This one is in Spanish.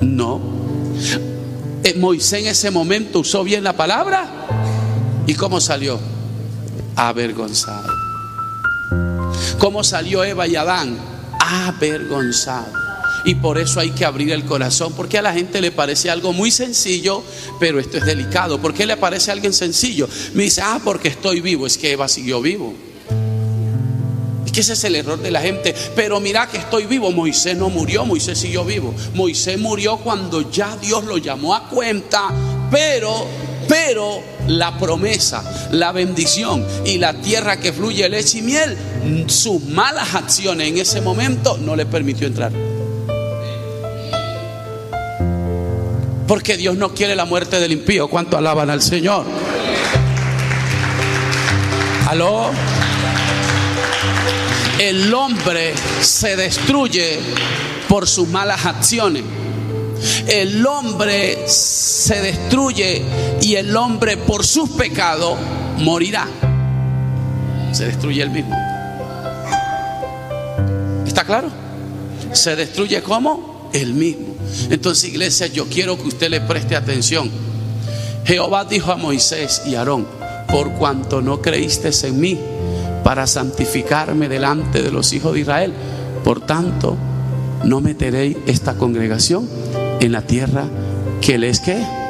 No. Moisés en ese momento usó bien la palabra. ¿Y cómo salió? Avergonzado. ¿Cómo salió Eva y Adán? Avergonzado. Y por eso hay que abrir el corazón, porque a la gente le parece algo muy sencillo, pero esto es delicado. ¿Por qué le parece a alguien sencillo? Me dice, porque estoy vivo. Es que Eva siguió vivo. Es que ese es el error de la gente. Pero mira que estoy vivo. Moisés no murió, Moisés siguió vivo. Moisés murió cuando ya Dios lo llamó a cuenta, pero la promesa, la bendición y la tierra que fluye leche y miel, sus malas acciones en ese momento no le permitió entrar. Porque Dios no quiere la muerte del impío. ¿Cuánto alaban al Señor? ¿Aló? El hombre se destruye por sus malas acciones. El hombre se destruye y el hombre por sus pecados morirá. Se destruye él mismo. ¿Está claro? Se destruye como él mismo. Entonces, iglesia, yo quiero que usted le preste atención. Jehová dijo a Moisés y a Aarón: por cuanto no creísteis en mí para santificarme delante de los hijos de Israel, por tanto no meteréis esta congregación en la tierra que les, ¿qué?